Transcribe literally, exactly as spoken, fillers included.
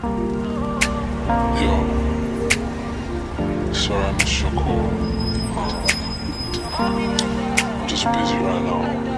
Yo, sorry I missed your call. I'm just busy right now.